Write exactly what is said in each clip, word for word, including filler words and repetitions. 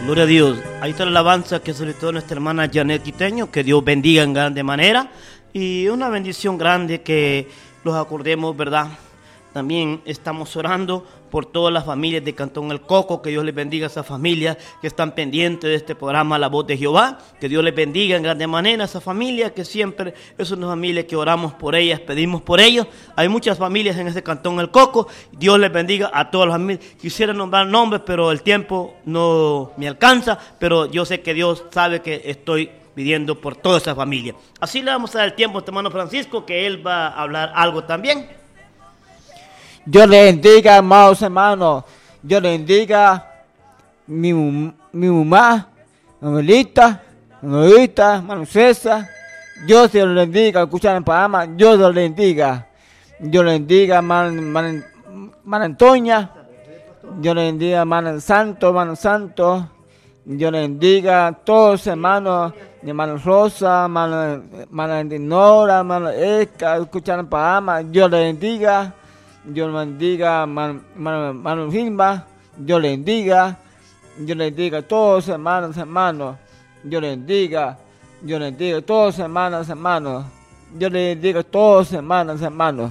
Gloria a Dios. Ahí está la alabanza que solicitó nuestra hermana Janet Quiteño. Que Dios bendiga en grande manera. Y una bendición grande que los acordemos, ¿verdad? También estamos orando por todas las familias de Cantón El Coco. Que Dios les bendiga a esas familias que están pendientes de este programa La Voz de Jehová. Que Dios les bendiga en grande manera a esa familia que siempre es una familia que oramos por ellas, pedimos por ellos. Hay muchas familias en ese Cantón El Coco. Dios les bendiga a todas las familias. Quisiera nombrar nombres, pero el tiempo no me alcanza. Pero yo sé que Dios sabe que estoy pidiendo por toda esa familia. Así le vamos a dar el tiempo a este hermano Francisco, que él va a hablar algo también. Dios le bendiga, amados hermanos. Dios le bendiga mi, mi mamá, mi abuelita, mi abuelita, hermano César. Dios le bendiga, escuchar el programa. Dios le bendiga. Dios le bendiga, hermano Antonia. Dios le bendiga, hermano Santo, hermano Santo. Dios le bendiga a todos, hermanos. Mi hermano Rosa, hermano, hermano Nora, hermano Esca, escuchar el programa. Dios le bendiga. Dios le bendiga, hermano Gilma. Dios le bendiga. Dios le bendiga a todos, hermanos, hermanos. Dios le bendiga. Dios le bendiga a todos, hermanos, hermanos. Dios le bendiga a todos, hermanos, hermanos.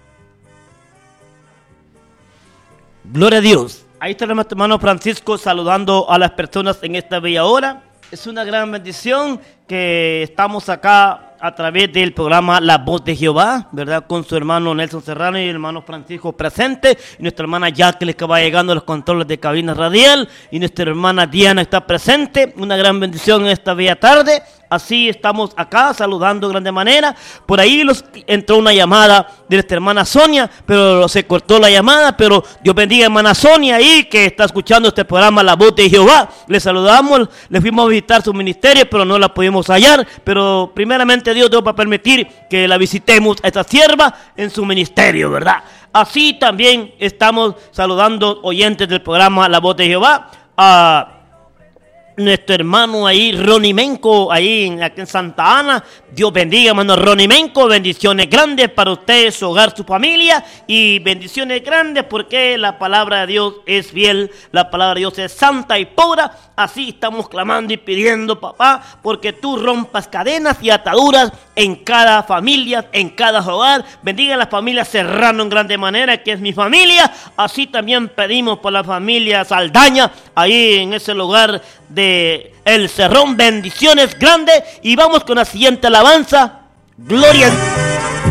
Gloria a Dios. Ahí está el hermano Francisco saludando a las personas en esta bella hora. Es una gran bendición que estamos acá a través del programa La Voz de Jehová, ¿verdad? Con su hermano Nelson Serrano y el hermano Francisco presente, y nuestra hermana Jacqueline que va llegando a los controles de cabina radial, y nuestra hermana Diana está presente. Una gran bendición en esta bella tarde. Así estamos acá saludando de grande manera. Por ahí los, entró una llamada de nuestra hermana Sonia, pero se cortó la llamada. Pero Dios bendiga a hermana Sonia ahí que está escuchando este programa La Voz de Jehová. Le saludamos, le fuimos a visitar su ministerio, pero no la pudimos hallar. Pero primeramente Dios Dios va a permitir que la visitemos a esta sierva en su ministerio, ¿verdad? Así también estamos saludando oyentes del programa La Voz de Jehová a nuestro hermano ahí, Ronnie Menco, ahí en, aquí en Santa Ana. Dios bendiga, hermano Ronnie Menco. Bendiciones grandes para usted, su hogar, su familia. Y bendiciones grandes porque la palabra de Dios es fiel. La palabra de Dios es santa y pura. Así estamos clamando y pidiendo, papá, porque tú rompas cadenas y ataduras en cada familia, en cada hogar. Bendiga a la familia Serrano en grande manera, que es mi familia. Así también pedimos por la familia Saldaña, ahí en ese lugar de El Cerrón. Bendiciones grandes. Y vamos con la siguiente alabanza. Gloria a Dios.